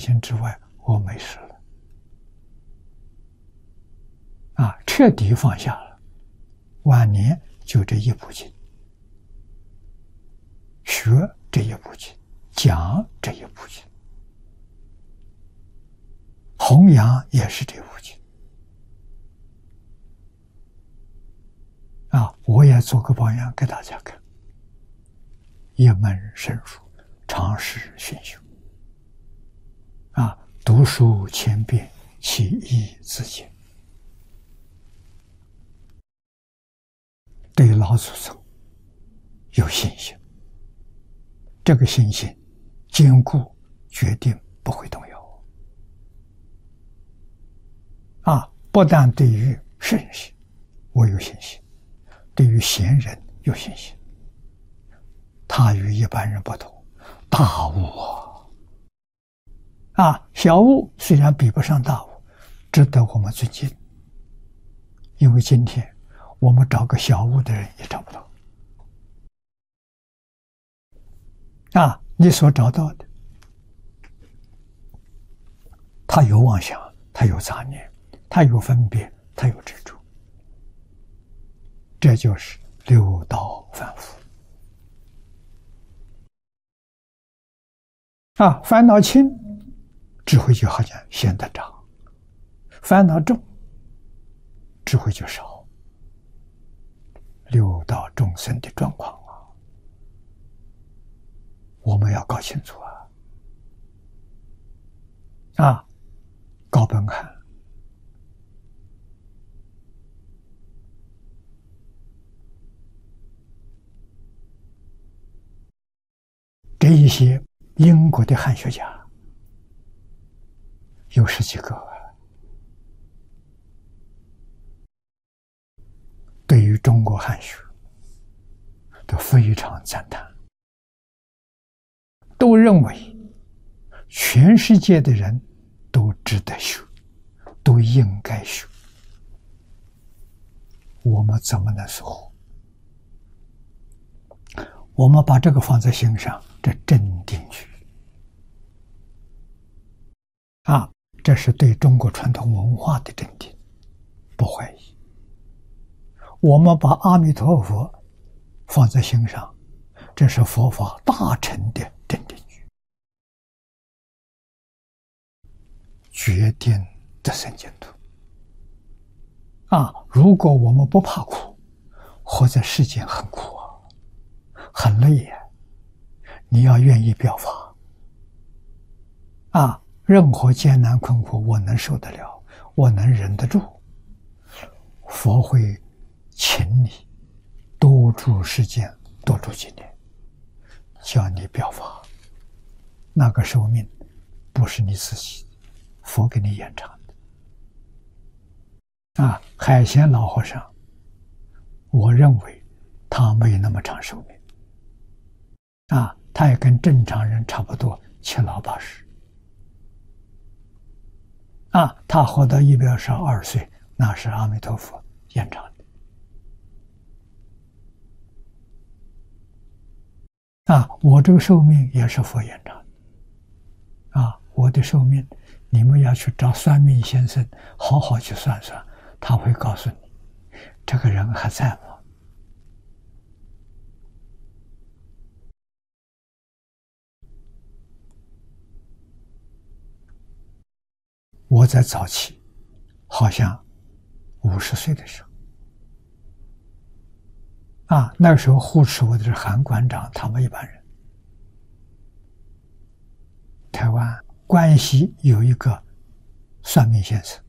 情之外，我没事了。彻底放下了，晚年就这一部经，学这一部经，讲这一部经，弘扬也是这部经。我也做个榜样给大家看，一门深入，常识熏修。读书千遍，其义自见。对老祖宗有信心，这个信心坚固，决定不会动摇。不但对于圣贤我有信心，对于贤人有信心。他与一般人不同，大悟小悟虽然比不上大悟，值得我们尊敬。因为今天我们找个小悟的人也找不到。你所找到的，他有妄想，他有杂念，他有分别，他有执着，这就是六道反复。烦恼轻，智慧就好像显得长；烦恼重，智慧就少。六道众生的状况我们要搞清楚高本汉这一些英国的汉学家有10几个对于中国汉学都非常赞叹，都认为全世界的人都值得修，都应该修。我们怎么能说？我们把这个放在心上，这真定句这是对中国传统文化的真定，不怀疑。我们把阿弥陀佛放在心上，这是佛法大成的真定句，决定得生净土。如果我们不怕苦，活在世间很苦很累你要愿意表法任何艰难困苦我能受得了，我能忍得住，佛会请你多住世间，多住几年，叫你表法。那个寿命不是你自己，佛给你延长的。海贤老和尚，我认为他没那么长寿命他也跟正常人差不多，7老80。他活到112岁，那是阿弥陀佛延长的。我这个寿命也是佛延长的。我的寿命，你们要去找算命先生，好好去算算，他会告诉你，这个人还在吗？我在早期，好像50岁的时候，那个时候护持我的是韩馆长，他们一般人。台湾关西有一个算命先生，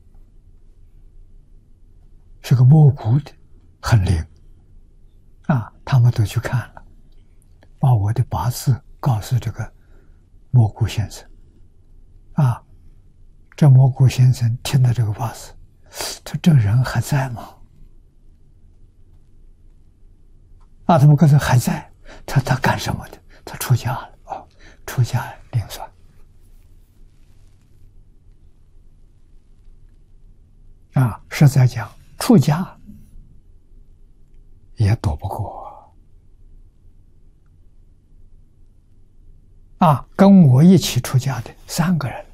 是个摸骨的，很灵他们都去看了，把我的八字告诉这个摸骨先生这摸骨先生听到这个八字，他这人还在吗？他们告诉还在，他干什么的？他出家了出家灵算实在讲，出家也躲不过跟我一起出家的3个人，